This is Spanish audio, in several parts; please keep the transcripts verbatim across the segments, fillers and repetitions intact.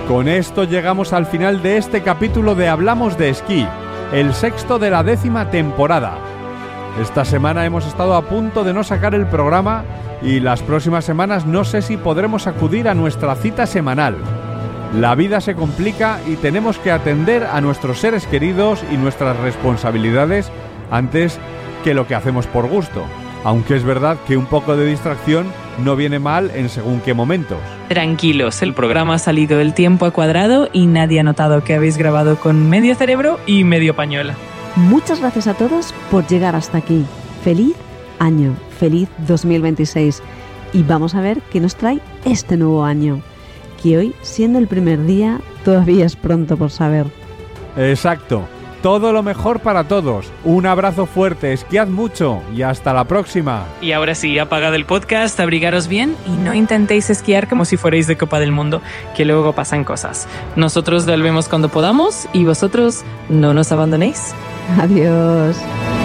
Con esto llegamos al final de este capítulo de Hablamos de Esquí, el sexto de la décima temporada. Esta semana hemos estado a punto de no sacar el programa y las próximas semanas no sé si podremos acudir a nuestra cita semanal. La vida se complica y tenemos que atender a nuestros seres queridos y nuestras responsabilidades antes que lo que hacemos por gusto. Aunque es verdad que un poco de distracción no viene mal en según qué momentos. Tranquilos, el programa ha salido el tiempo a cuadrado y nadie ha notado que habéis grabado con medio cerebro y medio pañuelo. Muchas gracias a todos por llegar hasta aquí. Feliz año, feliz dos mil veintiséis. Y vamos a ver qué nos trae este nuevo año. Que hoy, siendo el primer día, todavía es pronto por saber. Exacto. Todo lo mejor para todos. Un abrazo fuerte, esquiad mucho y hasta la próxima. Y ahora sí, apagad el podcast, abrigaros bien y no intentéis esquiar como si fuerais de Copa del Mundo, que luego pasan cosas. Nosotros volvemos cuando podamos y vosotros no nos abandonéis. Adiós.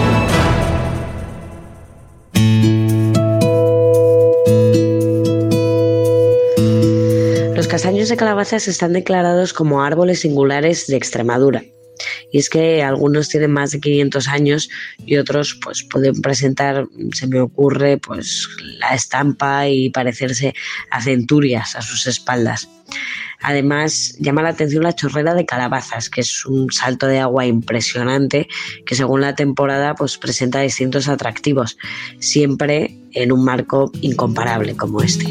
Los castaños de Calabazas están declarados como árboles singulares de Extremadura. Y es que algunos tienen más de quinientos años y otros pues pueden presentar, se me ocurre, pues la estampa y parecerse a centurias a sus espaldas. Además, llama la atención la chorrera de Calabazas, que es un salto de agua impresionante que según la temporada pues presenta distintos atractivos, siempre en un marco incomparable como este.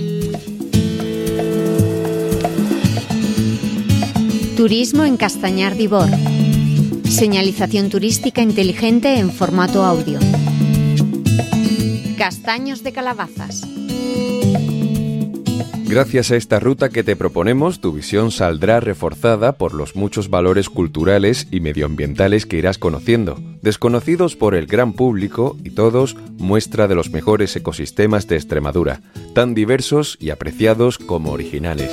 Turismo en Castañar de Ibor. Señalización turística inteligente en formato audio. Castaños de Calabazas. Gracias a esta ruta que te proponemos, tu visión saldrá reforzada por los muchos valores culturales y medioambientales que irás conociendo, desconocidos por el gran público y todos muestra de los mejores ecosistemas de Extremadura, tan diversos y apreciados como originales.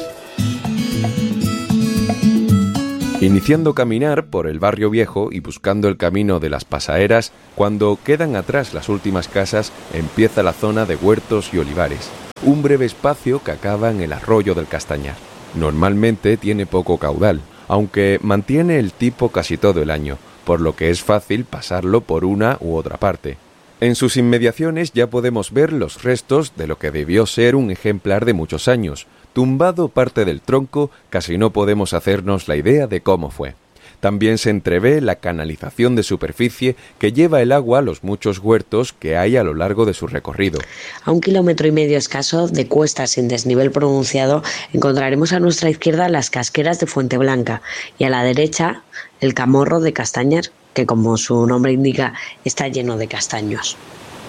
Iniciando caminar por el barrio viejo y buscando el camino de las pasaeras, cuando quedan atrás las últimas casas, empieza la zona de huertos y olivares, un breve espacio que acaba en el arroyo del Castañar. Normalmente tiene poco caudal, aunque mantiene el tipo casi todo el año, por lo que es fácil pasarlo por una u otra parte. En sus inmediaciones ya podemos ver los restos de lo que debió ser un ejemplar de muchos años. Tumbado parte del tronco, casi no podemos hacernos la idea de cómo fue. También se entrevé la canalización de superficie que lleva el agua a los muchos huertos que hay a lo largo de su recorrido. A un kilómetro y medio escaso de cuesta sin desnivel pronunciado encontraremos a nuestra izquierda las casqueras de Fuente Blanca y a la derecha el camorro de Castañar, que como su nombre indica está lleno de castaños.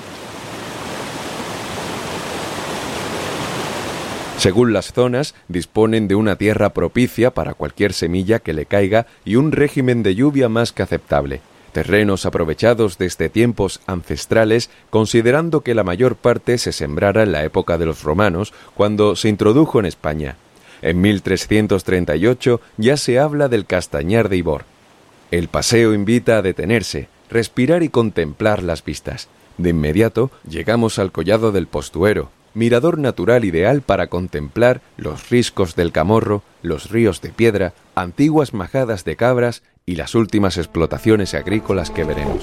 Según las zonas, disponen de una tierra propicia para cualquier semilla que le caiga y un régimen de lluvia más que aceptable. Terrenos aprovechados desde tiempos ancestrales, considerando que la mayor parte se sembrara en la época de los romanos, cuando se introdujo en España. En mil trescientos treinta y ocho ya se habla del Castañar de Ibor. El paseo invita a detenerse, respirar y contemplar las vistas. De inmediato llegamos al collado del Postuero, mirador natural ideal para contemplar los riscos del Camorro, los ríos de piedra, antiguas majadas de cabras y las últimas explotaciones agrícolas que veremos.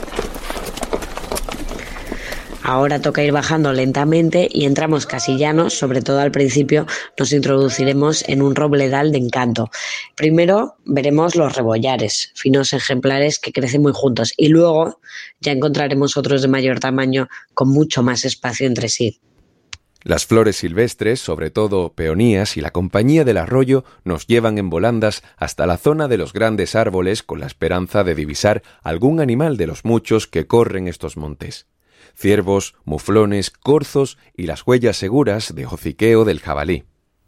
Ahora toca ir bajando lentamente y entramos casi llanos, sobre todo al principio nos introduciremos en un robledal de encanto. Primero veremos los rebollares, finos ejemplares que crecen muy juntos, y luego ya encontraremos otros de mayor tamaño con mucho más espacio entre sí. Las flores silvestres, sobre todo peonías y la compañía del arroyo, nos llevan en volandas hasta la zona de los grandes árboles con la esperanza de divisar algún animal de los muchos que corren estos montes. Ciervos, muflones, corzos y las huellas seguras de hociqueo del jabalí.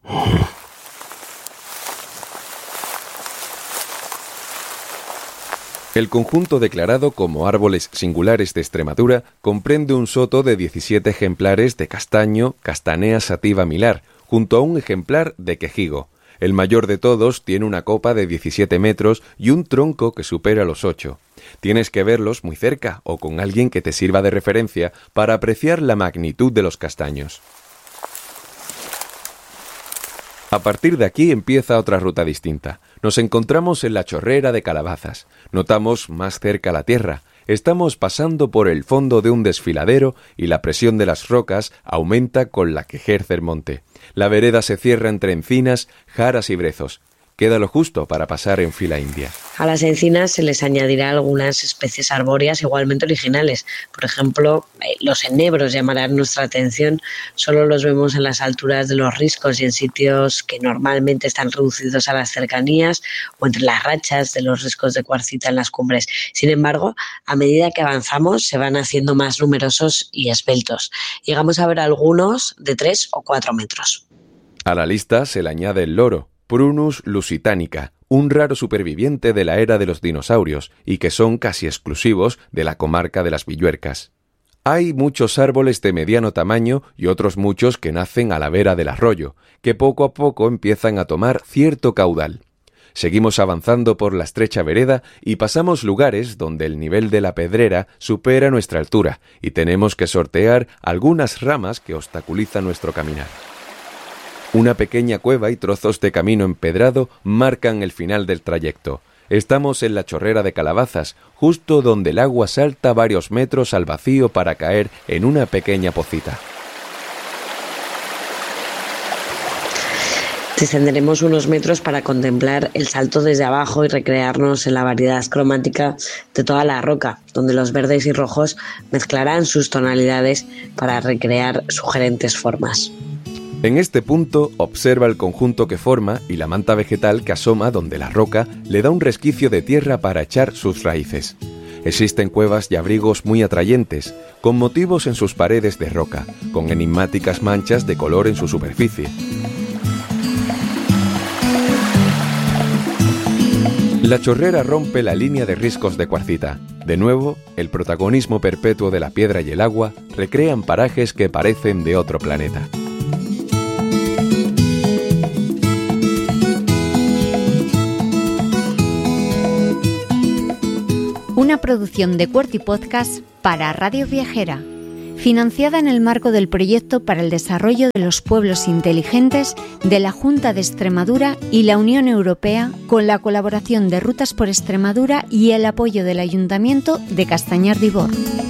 El conjunto declarado como árboles singulares de Extremadura comprende un soto de diecisiete ejemplares de castaño, Castanea sativa milar, junto a un ejemplar de quejigo. El mayor de todos tiene una copa de diecisiete metros y un tronco que supera los ocho. Tienes que verlos muy cerca o con alguien que te sirva de referencia para apreciar la magnitud de los castaños. A partir de aquí empieza otra ruta distinta. Nos encontramos en la Chorrera de Calabazas. Notamos más cerca la tierra. Estamos pasando por el fondo de un desfiladero y la presión de las rocas aumenta con la que ejerce el monte. La vereda se cierra entre encinas, jaras y brezos. Queda lo justo para pasar en fila india. A las encinas se les añadirá algunas especies arbóreas igualmente originales. Por ejemplo, los enebros llamarán nuestra atención. Solo los vemos en las alturas de los riscos y en sitios que normalmente están reducidos a las cercanías o entre las rachas de los riscos de cuarcita en las cumbres. Sin embargo, a medida que avanzamos se van haciendo más numerosos y esbeltos. Llegamos a ver algunos de tres o cuatro metros. A la lista se le añade el loro, Prunus lusitanica, un raro superviviente de la era de los dinosaurios y que son casi exclusivos de la comarca de las Villuercas. Hay muchos árboles de mediano tamaño y otros muchos que nacen a la vera del arroyo, que poco a poco empiezan a tomar cierto caudal. Seguimos avanzando por la estrecha vereda y pasamos lugares donde el nivel de la pedrera supera nuestra altura y tenemos que sortear algunas ramas que obstaculizan nuestro caminar. Una pequeña cueva y trozos de camino empedrado marcan el final del trayecto. Estamos en la Chorrera de Calabazas, justo donde el agua salta varios metros al vacío para caer en una pequeña pocita. Descenderemos unos metros para contemplar el salto desde abajo y recrearnos en la variedad cromática de toda la roca, donde los verdes y rojos mezclarán sus tonalidades para recrear sugerentes formas. En este punto observa el conjunto que forma y la manta vegetal que asoma donde la roca le da un resquicio de tierra para echar sus raíces. Existen cuevas y abrigos muy atrayentes, con motivos en sus paredes de roca, con enigmáticas manchas de color en su superficie. La Chorrera rompe la línea de riscos de cuarcita. De nuevo, el protagonismo perpetuo de la piedra y el agua recrean parajes que parecen de otro planeta. Una producción de Cuerty Podcast para Radio Viajera, financiada en el marco del Proyecto para el Desarrollo de los Pueblos Inteligentes de la Junta de Extremadura y la Unión Europea, con la colaboración de Rutas por Extremadura y el apoyo del Ayuntamiento de Castañar de Ibor.